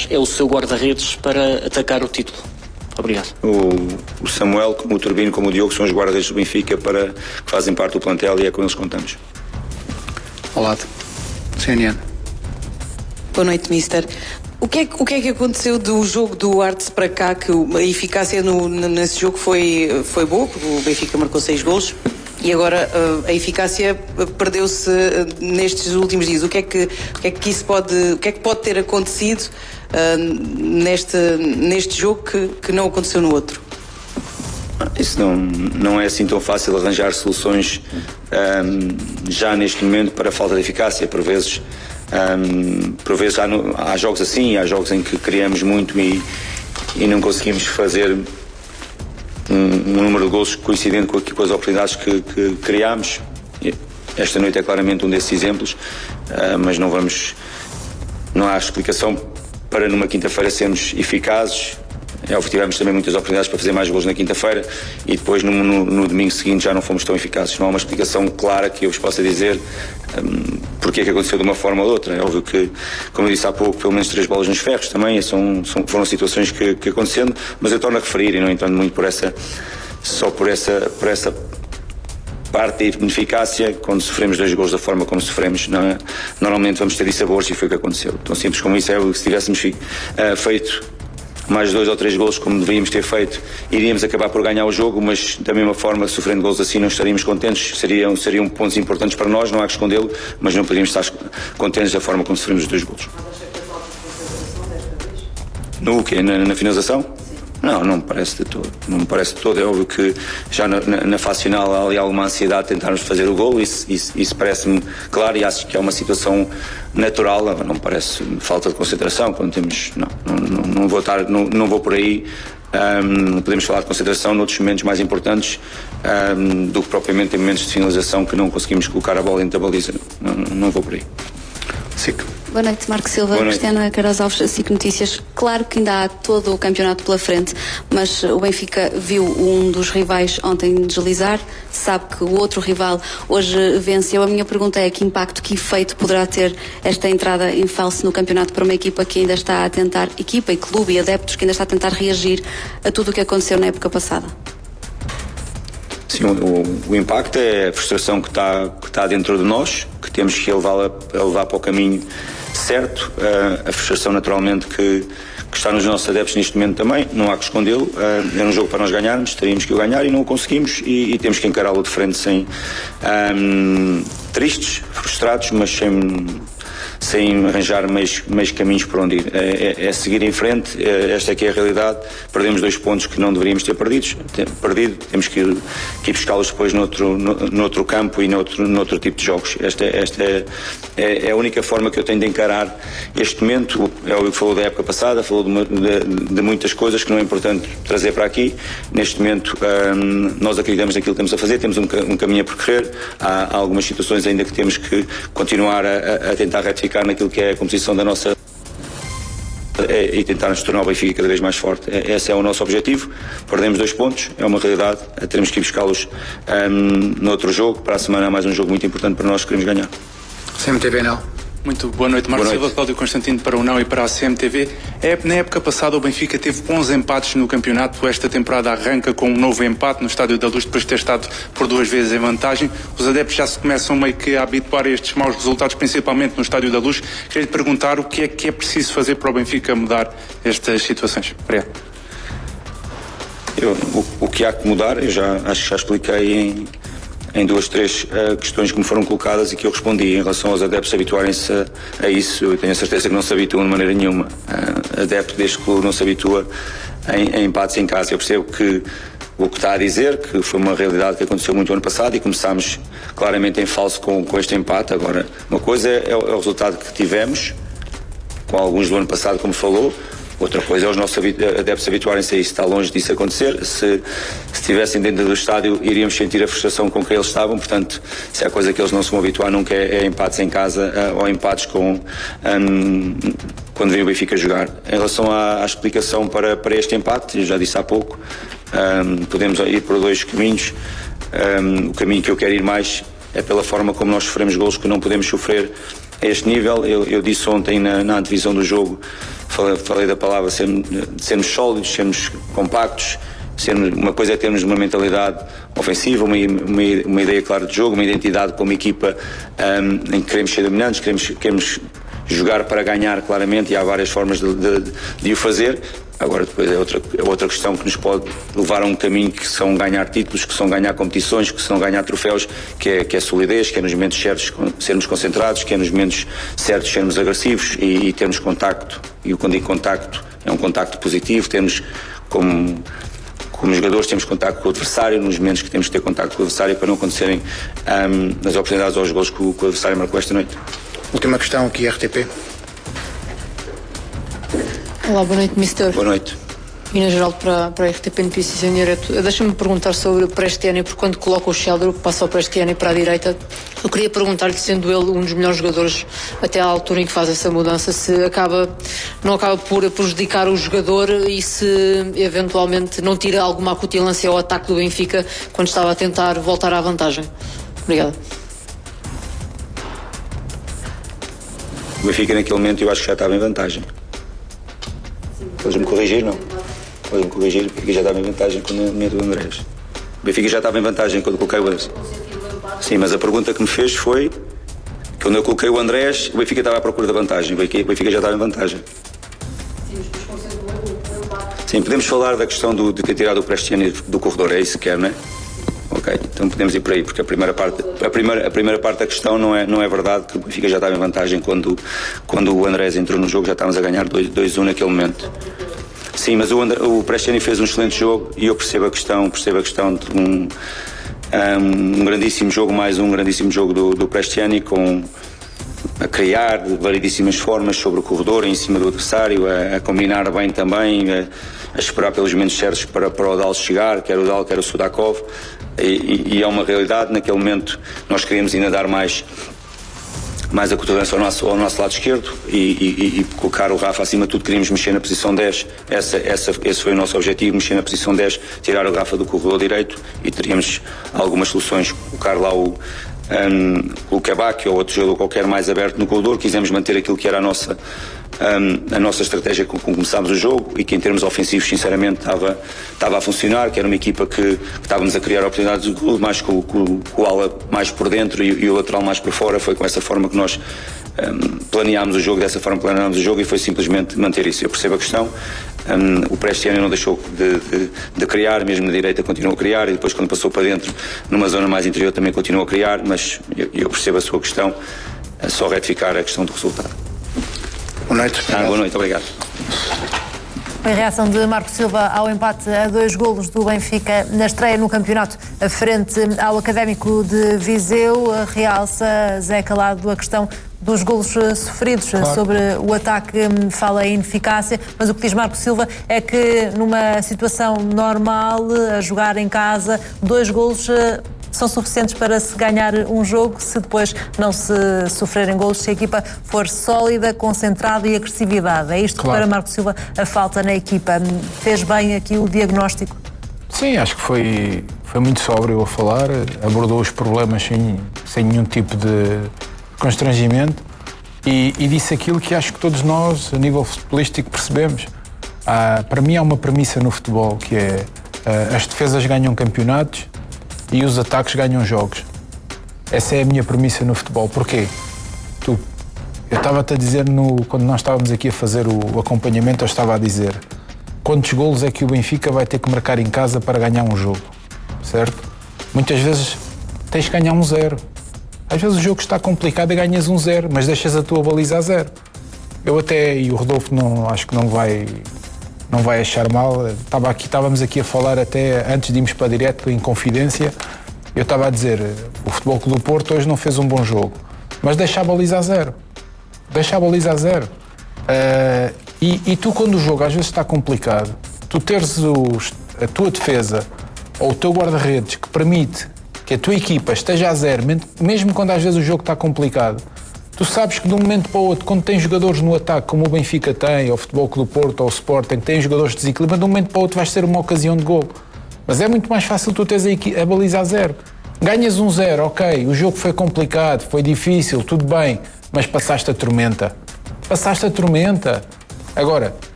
Tavares é o seu guarda-redes para atacar o título? Obrigado. O Samuel, como o Turbino, como o Diogo, são os guarda-redes do Benfica que fazem parte do plantel e é com eles que contamos. Olá, CNN. Boa noite, Mister. O que é que aconteceu do jogo do Artes para cá, que a eficácia nesse jogo foi boa, porque o Benfica marcou 6 golos, e agora a eficácia perdeu-se nestes últimos dias. O que é que pode ter acontecido neste jogo que não aconteceu no outro? Isso não é assim tão fácil arranjar soluções já neste momento para a falta de eficácia. Por vezes há jogos assim, há jogos em que criamos muito e não conseguimos fazer um número de golos coincidente com as oportunidades que criámos. Esta noite é claramente um desses exemplos, mas não há explicação para numa quinta-feira sermos eficazes. É óbvio que tivemos também muitas oportunidades para fazer mais golos na quinta-feira e depois no domingo seguinte já não fomos tão eficazes. Não há uma explicação clara que eu vos possa dizer porque é que aconteceu de uma forma ou de outra. É óbvio que, como eu disse há pouco, pelo menos 3 bolas nos ferros também foram situações que acontecendo, mas eu torno a referir e não entendo muito por essa parte de ineficácia. Quando sofremos 2 gols da forma como sofremos, normalmente vamos ter dissabores e foi o que aconteceu. Tão simples como isso. É óbvio que se tivéssemos feito mais 2 ou 3 golos como deveríamos ter feito, iríamos acabar por ganhar o jogo, mas da mesma forma, sofrendo golos assim, não estaríamos contentes. Seriam pontos importantes para nós, não há que escondê-lo, mas não poderíamos estar contentes da forma como sofremos os 2 golos. No quê? Na finalização? Não me parece de todo. Não me parece de todo. É óbvio que já na fase final há ali alguma ansiedade de tentarmos fazer o golo. Isso parece-me claro e acho que é uma situação natural. Não me parece falta de concentração. Quando temos. Não vou por aí. Podemos falar de concentração noutros momentos mais importantes do que propriamente em momentos de finalização que não conseguimos colocar a bola dentro da baliza. Não vou por aí. SIC. Boa noite, Marco Silva. Cristiana Queiroz Alves, SIC Notícias. Claro que ainda há todo o campeonato pela frente, mas o Benfica viu um dos rivais ontem deslizar, sabe que o outro rival hoje venceu. A minha pergunta é: que impacto, que efeito poderá ter esta entrada em falso no campeonato para uma equipa que ainda está a tentar, equipa e clube e adeptos que ainda está a tentar reagir a tudo o que aconteceu na época passada? Sim, o impacto é a frustração que está dentro de nós, que temos que levar para o caminho certo. A frustração naturalmente que está nos nossos adeptos neste momento também, não há que escondê-lo. É um jogo para nós ganharmos, teríamos que o ganhar e não o conseguimos e temos que encará-lo de frente tristes, frustrados, mas sem arranjar meios caminhos por onde ir. É seguir em frente. Esta é que é a realidade. Perdemos 2 pontos que não deveríamos ter perdido. Temos que ir buscá-los depois noutro campo e noutro tipo de jogos. Esta é a única forma que eu tenho de encarar este momento. É o que falou da época passada, falou de muitas coisas que não é importante trazer para aqui. Neste momento nós acreditamos naquilo que estamos a fazer, temos um caminho a percorrer. Há algumas situações ainda que temos que continuar a tentar retificar naquilo que é a composição da nossa e tentar nos tornar o Benfica cada vez mais forte. Esse é o nosso objetivo. Perdemos 2 pontos, é uma realidade. Teremos que ir buscá-los no outro jogo. Para a semana há mais um jogo muito importante para nós que queremos ganhar. CMTV, não? Muito boa noite, Marco Silva, Cláudio Constantino para o Não e para a CMTV. Na época passada o Benfica teve 11 empates no campeonato. Esta temporada arranca com um novo empate no Estádio da Luz, depois de ter estado por 2 vezes em vantagem. Os adeptos já se começam meio que a habituar a estes maus resultados, principalmente no Estádio da Luz. Queria lhe perguntar o que é preciso fazer para o Benfica mudar estas situações. Obrigado. O que há que mudar, eu acho que já expliquei em 2, 3 questões que me foram colocadas e que eu respondi. Em relação aos adeptos habituarem-se a isso, eu tenho a certeza que não se habituam de maneira nenhuma. Adepto deste clube não se habitua em empates em casa. Eu percebo que o que está a dizer, que foi uma realidade que aconteceu muito ano passado e começámos claramente em falso com este empate. Agora, uma coisa é o resultado que tivemos, com alguns do ano passado, como falou. Outra coisa é os nossos adeptos habituarem-se a isso. Está longe disso acontecer. Se estivessem dentro do estádio, iríamos sentir a frustração com que eles estavam. Portanto, se há coisa que eles não se vão habituar nunca é empates em casa ou empates quando vem o Benfica jogar. Em relação à explicação para este empate, eu já disse há pouco, podemos ir por 2 caminhos. O caminho que eu quero ir mais é pela forma como nós sofremos golos que não podemos sofrer a este nível. Eu disse ontem na antevisão do jogo, falei da palavra, sermos sólidos, sermos compactos. Uma coisa é termos uma mentalidade ofensiva, uma ideia clara de jogo, uma identidade como equipa em que queremos ser dominantes, queremos jogar para ganhar claramente, e há várias formas de o fazer. Agora depois é outra questão que nos pode levar a um caminho que são ganhar títulos, que são ganhar competições, que são ganhar troféus, que é solidez, que é nos momentos certos sermos concentrados, que é nos momentos certos sermos agressivos e termos contacto. E quando digo contacto, é um contacto positivo, temos como jogadores temos contacto com o adversário, nos momentos que temos que ter contacto com o adversário para não acontecerem as oportunidades ou os gols que o adversário marcou esta noite. Última questão aqui, RTP. Olá, boa noite, Mister. Boa noite. Ina Geraldo para a RTP Notícias em Direto. Deixa-me perguntar sobre o Prestiani, porque quando coloca o Sheldon, passa o Prestiani para a direita. Eu queria perguntar-lhe, sendo ele um dos melhores jogadores até à altura em que faz essa mudança, se não acaba por prejudicar o jogador e se eventualmente não tira alguma acutilância ao ataque do Benfica quando estava a tentar voltar à vantagem. Obrigada. O Benfica naquele momento eu acho que já estava em vantagem. Podes-me corrigir, não? Podes-me corrigir, o Benfica já estava em vantagem quando eu meto o Andrés. O Benfica já estava em vantagem quando coloquei o Andrés. Sim, mas a pergunta que me fez foi: quando eu coloquei o Andrés, o Benfica estava à procura da vantagem. O Benfica já estava em vantagem. Sim, podemos falar da questão de ter tirado o Prestiani do corredor, é isso que quer, não é? Ok, então podemos ir por aí, porque a primeira parte da questão não é verdade, que o Benfica já estava em vantagem quando o Andrés entrou no jogo, já estávamos a ganhar 2-1 naquele momento. Sim, mas o Prestiani fez um excelente jogo e eu percebo a questão de um grandíssimo jogo, mais um grandíssimo jogo do Prestiani, a criar de variedíssimas formas sobre o corredor, em cima do adversário, a combinar bem também, a esperar pelos momentos certos para o Dal chegar, quer o Dal, quer o Sudakov, e é uma realidade. Naquele momento nós queríamos ainda dar mais a cotovelada ao nosso lado esquerdo e colocar o Rafa acima de tudo. Queríamos mexer na posição 10, esse foi o nosso objetivo, mexer na posição 10, tirar o Rafa do corredor direito, e teríamos algumas soluções, colocar lá o Kabak ou outro jogador qualquer mais aberto no corredor. Quisemos manter aquilo que era a nossa estratégia com começámos o jogo, e que em termos ofensivos sinceramente estava a funcionar, que era uma equipa que estávamos a criar oportunidades de gol, mais com o ala mais por dentro e o lateral mais por fora. Foi com essa forma que nós planeámos o jogo, e foi simplesmente manter isso. Eu percebo a questão. O Prestiani não deixou de criar, mesmo na direita continuou a criar, e depois quando passou para dentro, numa zona mais interior, também continuou a criar, mas eu percebo a sua questão. É só retificar a questão do resultado. Boa noite. Boa noite, obrigado. A reação de Marco Silva ao empate a 2 golos do Benfica na estreia no campeonato frente ao Académico de Viseu. Realça Zé Calado a questão dos golos sofridos. Claro. Sobre o ataque fala em ineficácia, mas o que diz Marco Silva é que numa situação normal, a jogar em casa, 2 golos são suficientes para se ganhar um jogo, se depois não se sofrerem golos, se a equipa for sólida, concentrada e agressividade. É isto, claro, que para Marco Silva a falta na equipa. Fez bem aqui o diagnóstico? Sim, acho que foi muito sóbrio a falar, abordou os problemas sem nenhum tipo de constrangimento e disse aquilo que acho que todos nós, a nível futebolístico, percebemos. Para mim há uma premissa no futebol, que é as defesas ganham campeonatos e os ataques ganham jogos. Essa é a minha premissa no futebol. Porquê? Eu estava-te a dizer, quando nós estávamos aqui a fazer o acompanhamento, eu estava a dizer quantos golos é que o Benfica vai ter que marcar em casa para ganhar um jogo, certo? Muitas vezes tens que ganhar 1-0. Às vezes o jogo está complicado e ganhas 1-0, mas deixas a tua baliza a 0. Eu até, e o Rodolfo acho que não vai achar mal, estávamos aqui a falar até antes de irmos para direto, em confidência, eu estava a dizer, o Futebol Clube do Porto hoje não fez um bom jogo, mas deixa a baliza a 0. Deixa a baliza a 0. E tu, quando o jogo às vezes está complicado, tu teres a tua defesa ou o teu guarda-redes que permite que a tua equipa esteja a 0, mesmo quando às vezes o jogo está complicado, tu sabes que de um momento para o outro, quando tens jogadores no ataque, como o Benfica tem, ou o Futebol Clube do Porto, ou o Sporting, tem jogadores de desequilíbrio, de um momento para o outro vais ter uma ocasião de golo. Mas é muito mais fácil tu teres a baliza a 0. Ganhas 1-0, ok, o jogo foi complicado, foi difícil, tudo bem, mas passaste a tormenta. Passaste a tormenta. Agora,